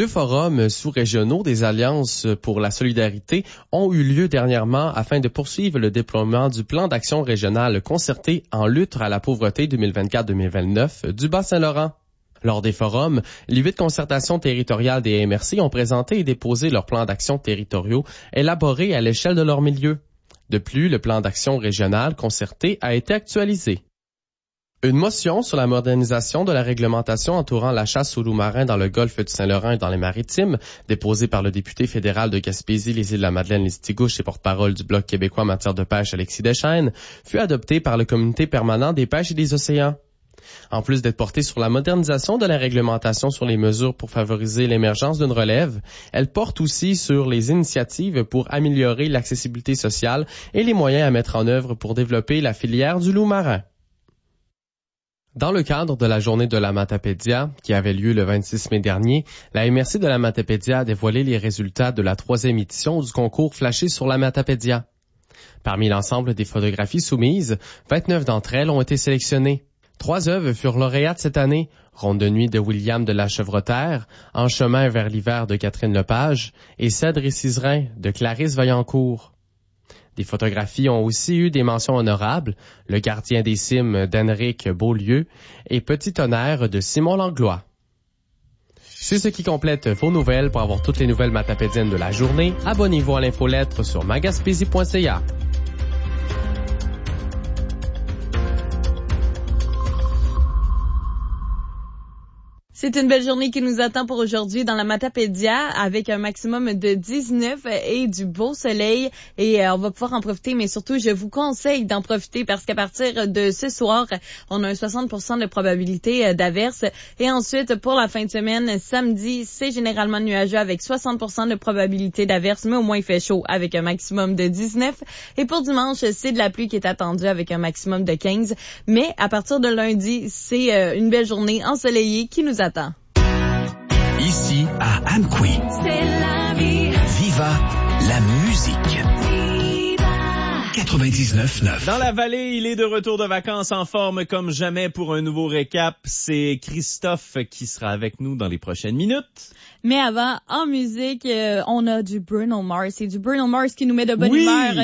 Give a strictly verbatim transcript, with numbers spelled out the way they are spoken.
Deux forums sous-régionaux des Alliances pour la solidarité ont eu lieu dernièrement afin de poursuivre le déploiement du plan d'action régional concerté en lutte à la pauvreté deux mille vingt-quatre deux mille vingt-neuf du Bas-Saint-Laurent. Lors des forums, les huit concertations territoriales des M R C ont présenté et déposé leurs plans d'action territoriaux élaborés à l'échelle de leur milieu. De plus, le plan d'action régional concerté a été actualisé. Une motion sur la modernisation de la réglementation entourant la chasse au loup marin dans le golfe du Saint-Laurent et dans les Maritimes, déposée par le député fédéral de Gaspésie, les Îles-de-la-Madeleine, les Stigouches et porte-parole du Bloc québécois en matière de pêche, Alexis Deschênes, fut adoptée par le comité permanent des pêches et des océans. En plus d'être portée sur la modernisation de la réglementation sur les mesures pour favoriser l'émergence d'une relève, elle porte aussi sur les initiatives pour améliorer l'accessibilité sociale et les moyens à mettre en œuvre pour développer la filière du loup marin. Dans le cadre de la journée de la Matapédia, qui avait lieu le vingt-six mai dernier, la M R C de la Matapédia a dévoilé les résultats de la troisième édition du concours Flashé sur la Matapédia. Parmi l'ensemble des photographies soumises, vingt-neuf d'entre elles ont été sélectionnées. Trois œuvres furent lauréates cette année, Ronde de nuit de William de la Chevroterre, En chemin vers l'hiver de Catherine Lepage et Cèdre et Cizerin de Clarisse Vaillancourt. Des photographies ont aussi eu des mentions honorables, Le gardien des cimes d'Henrique Beaulieu et Petit tonnerre de Simon Langlois. C'est ce qui complète vos nouvelles. Pour avoir toutes les nouvelles matapédiennes de la journée, abonnez-vous à l'infolettre sur magaspésie point c a. C'est une belle journée qui nous attend pour aujourd'hui dans la Matapédia avec un maximum de dix-neuf et du beau soleil et euh, on va pouvoir en profiter, mais surtout je vous conseille d'en profiter parce qu'à partir de ce soir, on a un soixante pour cent de probabilité d'averse et ensuite pour la fin de semaine, samedi, c'est généralement nuageux avec soixante pour cent de probabilité d'averse, mais au moins il fait chaud avec un maximum de dix-neuf et pour dimanche, c'est de la pluie qui est attendue avec un maximum de quinze, mais à partir de lundi, c'est euh, une belle journée ensoleillée qui nous attend. Ici, à Amqui, c'est la vie. Viva la musique. quatre-vingt-dix-neuf neuf. Dans la vallée, il est de retour de vacances en forme comme jamais pour un nouveau récap. C'est Christophe qui sera avec nous dans les prochaines minutes. Mais avant, en musique, euh, on a du Bruno Mars. C'est du Bruno Mars qui nous met de bonne oui. humeur.